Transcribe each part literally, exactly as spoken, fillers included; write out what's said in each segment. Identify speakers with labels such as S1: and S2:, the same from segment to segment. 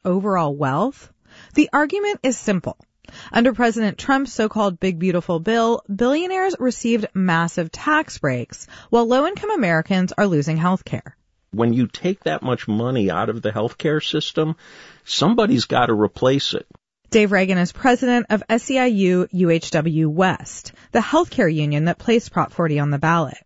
S1: overall wealth? The argument is simple. Under President Trump's so-called Big Beautiful Bill, billionaires received massive tax breaks, while low-income Americans are losing health care.
S2: When you take that much money out of the healthcare system, somebody's got to replace it.
S1: Dave Reagan is president of S E I U U H W West, the healthcare union that placed Prop forty on the ballot.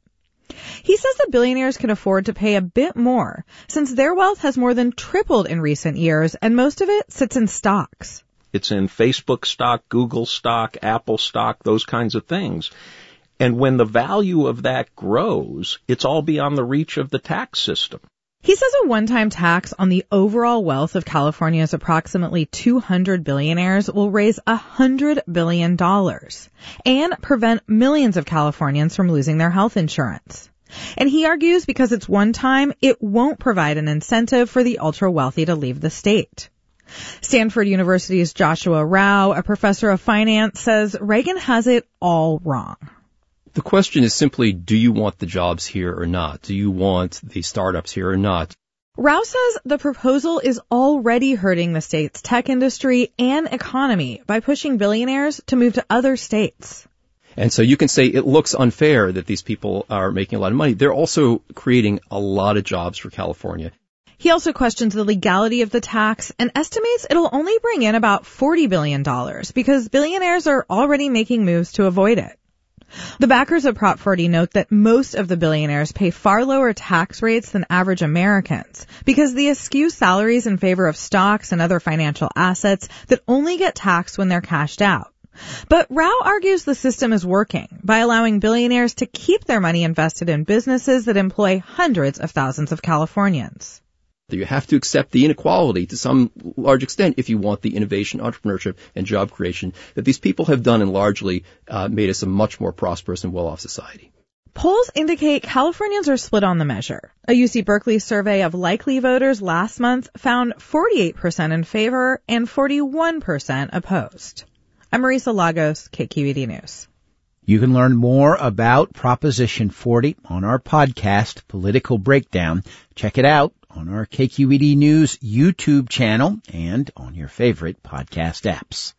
S1: He says that billionaires can afford to pay a bit more, since their wealth has more than tripled in recent years, and most of it sits in stocks.
S2: It's in Facebook stock, Google stock, Apple stock, those kinds of things. And when the value of that grows, it's all beyond the reach of the tax system.
S1: He says a one-time tax on the overall wealth of California's approximately two hundred billionaires will raise one hundred billion dollars and prevent millions of Californians from losing their health insurance. And he argues because it's one-time, it won't provide an incentive for the ultra-wealthy to leave the state. Stanford University's Joshua Rao, a professor of finance, says Reagan has it all wrong.
S3: The question is simply, do you want the jobs here or not? Do you want the startups here or not?
S1: Rao says the proposal is already hurting the state's tech industry and economy by pushing billionaires to move to other states.
S3: And so you can say it looks unfair that these people are making a lot of money. They're also creating a lot of jobs for California.
S1: He also questions the legality of the tax and estimates it'll only bring in about forty billion dollars because billionaires are already making moves to avoid it. The backers of Prop forty note that most of the billionaires pay far lower tax rates than average Americans because they eschew salaries in favor of stocks and other financial assets that only get taxed when they're cashed out. But Rao argues the system is working by allowing billionaires to keep their money invested in businesses that employ hundreds of thousands of Californians.
S3: You have to accept the inequality to some large extent if you want the innovation, entrepreneurship, and job creation that these people have done and largely uh, made us a much more prosperous and well-off society.
S1: Polls indicate Californians are split on the measure. A U C Berkeley survey of likely voters last month found forty-eight percent in favor and forty-one percent opposed. I'm Marisa Lagos, K Q E D News.
S4: You can learn more about Proposition forty on our podcast, Political Breakdown. Check it out on our K Q E D News YouTube channel and on your favorite podcast apps.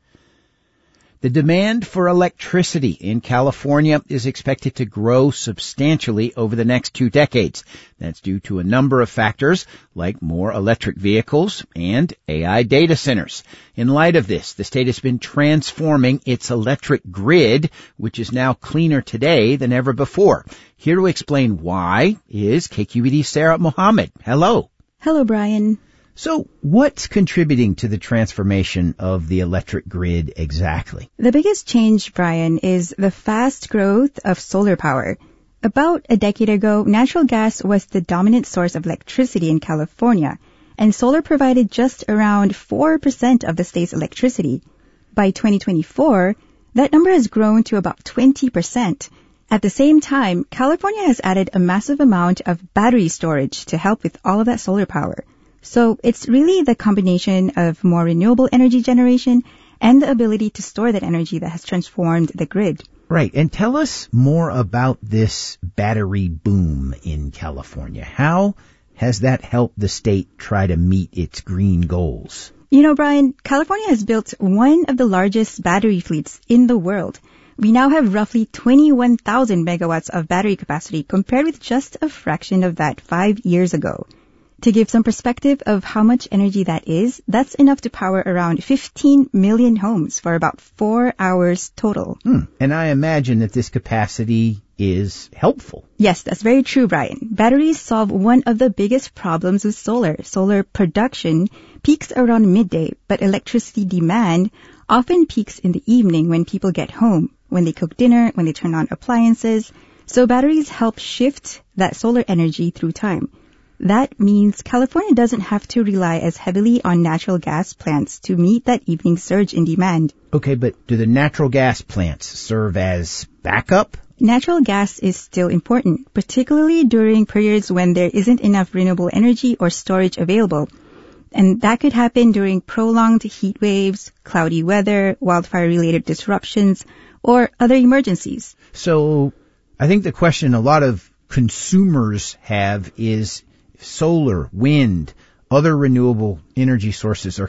S4: The demand for electricity in California is expected to grow substantially over the next two decades. That's due to a number of factors like more electric vehicles and A I data centers. In light of this, the state has been transforming its electric grid, which is now cleaner today than ever before. Here to explain why is K Q E D's Sarah Mohammed. Hello.
S5: Hello, Brian.
S4: So what's contributing to the transformation of the electric grid exactly?
S5: The biggest change, Brian, is the fast growth of solar power. About a decade ago, natural gas was the dominant source of electricity in California, and solar provided just around four percent of the state's electricity. By twenty twenty-four, that number has grown to about twenty percent. At the same time, California has added a massive amount of battery storage to help with all of that solar power. So it's really the combination of more renewable energy generation and the ability to store that energy that has transformed the grid.
S4: Right. And tell us more about this battery boom in California. How has that helped the state try to meet its green goals?
S5: You know, Brian, California has built one of the largest battery fleets in the world. We now have roughly twenty-one thousand megawatts of battery capacity compared with just a fraction of that five years ago. To give some perspective of how much energy that is, that's enough to power around fifteen million homes for about four hours total.
S4: Hmm. And I imagine that this capacity is helpful.
S5: Yes, that's very true, Brian. Batteries solve one of the biggest problems with solar. Solar production peaks around midday, but electricity demand often peaks in the evening when people get home, when they cook dinner, when they turn on appliances. So batteries help shift that solar energy through time. That means California doesn't have to rely as heavily on natural gas plants to meet that evening surge in demand.
S4: Okay, but do the natural gas plants serve as backup?
S5: Natural gas is still important, particularly during periods when there isn't enough renewable energy or storage available. And that could happen during prolonged heat waves, cloudy weather, wildfire-related disruptions, or other emergencies.
S4: So I think the question a lot of consumers have is solar, wind, other renewable energy sources are